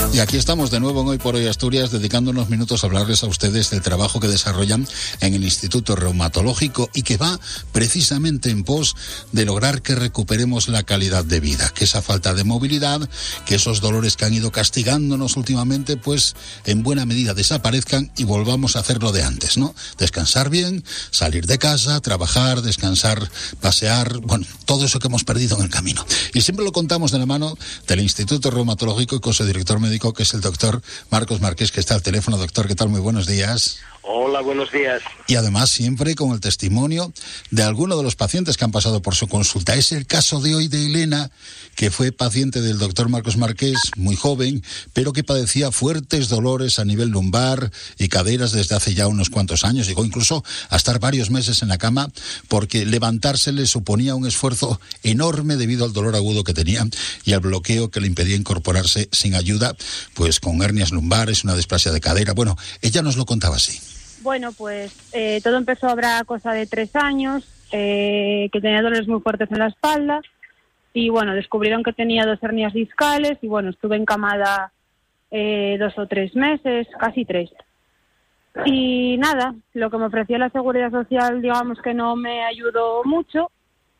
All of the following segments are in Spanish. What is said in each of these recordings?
Y aquí estamos de nuevo en Hoy por Hoy Asturias, dedicando unos minutos a hablarles a ustedes del trabajo que desarrollan en el Instituto Reumatológico y que va precisamente en pos de lograr que recuperemos la calidad de vida, que esa falta de movilidad, que esos dolores que han ido castigándonos últimamente, pues en buena medida desaparezcan y volvamos a hacer lo de antes, ¿no? Descansar bien, salir de casa, trabajar, descansar, pasear, bueno, todo eso que hemos perdido en el camino. Y siempre lo contamos de la mano del Instituto Reumatológico y con su director médico, que es el doctor Marcos Marqués, que está al teléfono. Doctor, ¿qué tal? Muy buenos días. Hola, buenos días. Y además siempre con el testimonio de alguno de los pacientes que han pasado por su consulta. Es el caso de hoy de Elena, que fue paciente del doctor Marcos Marqués, muy joven, pero que padecía fuertes dolores a nivel lumbar y caderas desde hace ya unos cuantos años. Llegó incluso a estar varios meses en la cama porque levantarse le suponía un esfuerzo enorme debido al dolor agudo que tenía y al bloqueo que le impedía incorporarse sin ayuda, pues con hernias lumbares, una displasia de cadera. Bueno, ella nos lo contaba así. Bueno, pues todo empezó ahora cosa de 3 años, que tenía dolores muy fuertes en la espalda y bueno, descubrieron que tenía 2 hernias discales y bueno, estuve encamada 2 o 3 meses, casi 3. Y nada, lo que me ofrecía la Seguridad Social, digamos que no me ayudó mucho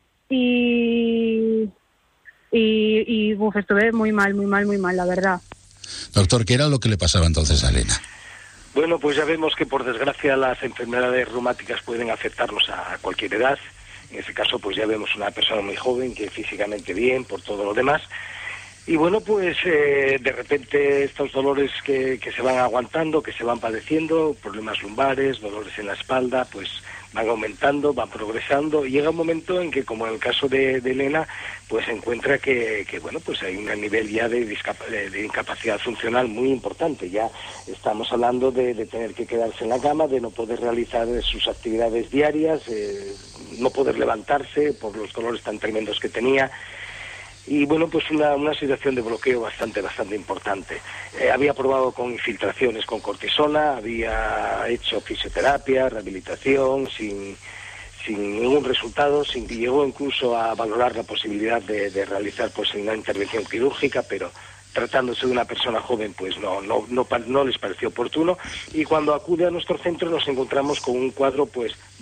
y estuve muy mal, la verdad. Doctor, ¿qué era lo que le pasaba entonces a Elena? Bueno, pues ya vemos que por desgracia las enfermedades reumáticas pueden afectarnos a cualquier edad. En ese caso, pues ya vemos una persona muy joven, que físicamente bien, por todo lo demás. Y bueno, pues de repente estos dolores que se van aguantando, que se van padeciendo, problemas lumbares, dolores en la espalda, pues van aumentando, van progresando, y llega un momento en que, como en el caso de Elena, pues se encuentra que bueno, pues hay un nivel ya de incapacidad funcional muy importante. Ya estamos hablando de tener que quedarse en la cama, de no poder realizar sus actividades diarias, no poder levantarse por los dolores tan tremendos que tenía. Y bueno, pues una situación de bloqueo bastante importante. Había probado con infiltraciones con cortisona, había hecho fisioterapia, rehabilitación, sin ningún resultado, llegó incluso a valorar la posibilidad de realizar pues una intervención quirúrgica, pero tratándose de una persona joven, pues no les pareció oportuno. Y cuando acude a nuestro centro nos encontramos con un cuadro pues